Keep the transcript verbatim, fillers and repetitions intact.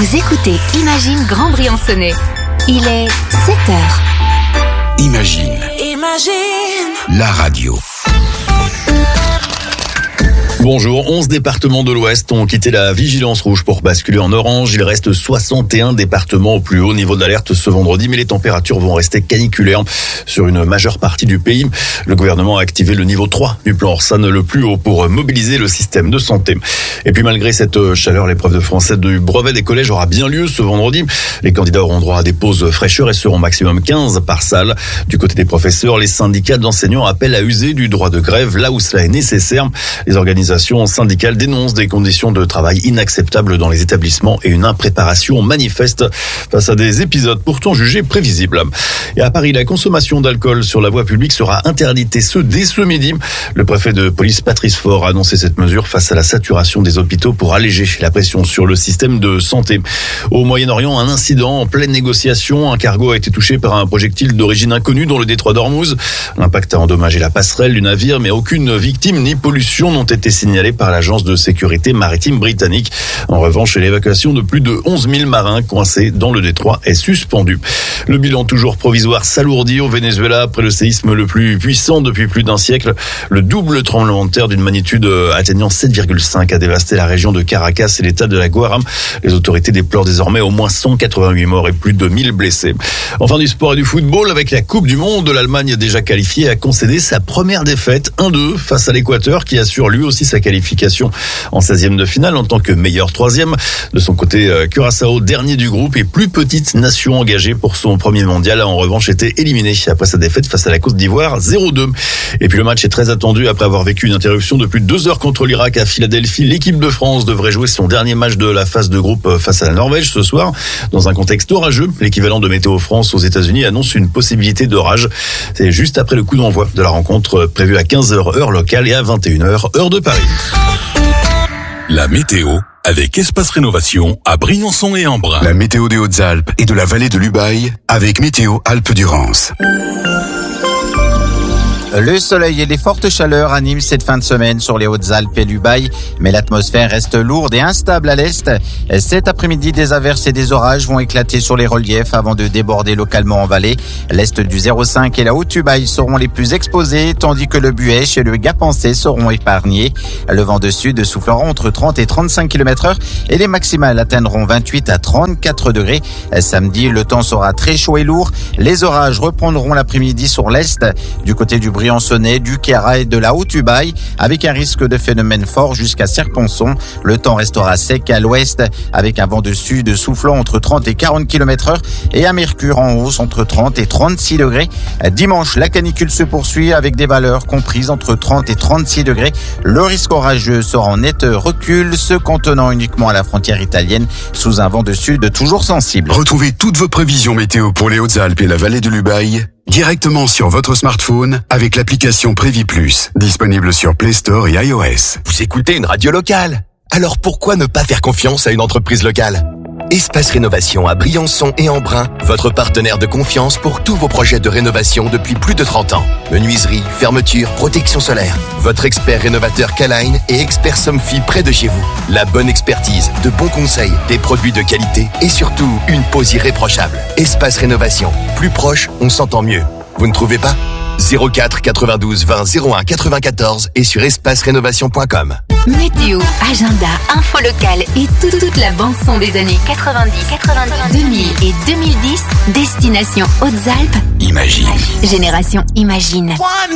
Vous écoutez Imagine Grand Briançonnais. Il est sept heures. Imagine. Imagine. La radio. Bonjour, onze départements de l'Ouest ont quitté la vigilance rouge pour basculer en orange. Il reste soixante et un départements au plus haut niveau d'alerte ce vendredi, mais les températures vont rester caniculaires sur une majeure partie du pays. Le gouvernement a activé le niveau trois du plan Orsan, le plus haut, pour mobiliser le système de santé. Et puis malgré cette chaleur, l'épreuve de français du brevet des collèges aura bien lieu ce vendredi. Les candidats auront droit à des pauses fraîcheurs et seront maximum quinze par salle. Du côté des professeurs, les syndicats d'enseignants appellent à user du droit de grève là où cela est nécessaire. Les organisations syndicales dénoncent des conditions de travail inacceptables dans les établissements et une impréparation manifeste face à des épisodes pourtant jugés prévisibles. Et à Paris, la consommation d'alcool sur la voie publique sera interdite, et ce dès ce midi. Le préfet de police Patrice Faure a annoncé cette mesure face à la saturation des hôpitaux pour alléger la pression sur le système de santé. Au Moyen-Orient, un incident en pleine négociation. Un cargo a été touché par un projectile d'origine inconnue dans le détroit d'Ormuz. L'impact a endommagé la passerelle du navire, mais aucune victime ni pollution n'ont été signalées par l'agence de sécurité maritime britannique. En revanche, l'évacuation de plus de onze mille marins coincés dans le détroit est suspendue. Le bilan toujours provisoire s'alourdit au Venezuela après le séisme le plus puissant depuis plus d'un siècle. Le double tremblement de terre d'une magnitude atteignant sept virgule cinq a dévasté la région de Caracas et l'état de la Guaram. Les autorités déplorent désormais au moins cent quatre-vingt-huit morts et plus de mille blessés. Enfin, du sport et du football, avec la Coupe du Monde, l'Allemagne déjà qualifiée a concédé sa première défaite un deux face à l'Équateur, qui assure lui aussi sa qualification en seizième de finale en tant que meilleur troisième. De son côté, Curaçao, dernier du groupe et plus petite nation engagée pour son premier mondial, a en revanche été éliminé après sa défaite face à la Côte d'Ivoire zéro deux. Et puis le match est très attendu après avoir vécu une interruption de plus de deux heures contre l'Irak à Philadelphie. L'équipe de France devrait jouer son dernier match de la phase de groupe face à la Norvège ce soir. Dans un contexte orageux, l'équivalent de Météo France aux États-Unis annonce une possibilité d'orage. C'est juste après le coup d'envoi de la rencontre prévue à quinze heures heure locale et à vingt et une heures heure de Paris. La météo avec Espace Rénovation à Briançon et Embrun. La météo des Hautes-Alpes et de la vallée de l'Ubaye avec Météo Alpes-Durance. Le soleil et les fortes chaleurs animent cette fin de semaine sur les Hautes-Alpes et l'Ubaye, mais l'atmosphère reste lourde et instable à l'est. Cet après-midi, des averses et des orages vont éclater sur les reliefs avant de déborder localement en vallée. L'est du zéro cinq et la Haute-Ubaye seront les plus exposés, tandis que le Buèche et le Gap-en-Sée seront épargnés. Le vent de sud soufflera entre trente et trente-cinq kilomètres heure et les maximales atteindront vingt-huit à trente-quatre degrés. Samedi, le temps sera très chaud et lourd. Les orages reprendront l'après-midi sur l'est, du côté du Briançonnais, du Cara et de la Haute-Ubaye, avec un risque de phénomène fort jusqu'à Serponçon. Le temps restera sec à l'ouest, avec un vent de sud soufflant entre trente et quarante kilomètres heure et un mercure en hausse entre trente et trente-six degrés. Dimanche, la canicule se poursuit avec des valeurs comprises entre trente et trente-six degrés. Le risque orageux sera en net recul, se cantonnant uniquement à la frontière italienne sous un vent de sud toujours sensible. Retrouvez toutes vos prévisions météo pour les Hautes-Alpes et la vallée de l'Ubaye directement sur votre smartphone avec l'application Prévi Plus, disponible sur Play Store et iOS. Vous écoutez une radio locale, alors pourquoi ne pas faire confiance à une entreprise locale ? Espace Rénovation à Briançon et Embrun, votre partenaire de confiance pour tous vos projets de rénovation depuis plus de trente ans. Menuiserie, fermeture, protection solaire. Votre expert rénovateur K-Line et expert Somfy près de chez vous. La bonne expertise, de bons conseils, des produits de qualité et surtout une pose irréprochable. Espace Rénovation. Plus proche, on s'entend mieux. Vous ne trouvez pas ? zéro quatre quatre-vingt-douze vingt zéro un quatre-vingt-quatorze et sur espace rénovation point com. Météo, agenda, info locale et toute, toute la bande-son des années quatre-vingt-dix, quatre-vingt-dix, deux mille et deux mille dix. Destination Hautes-Alpes. Imagine. Génération Imagine.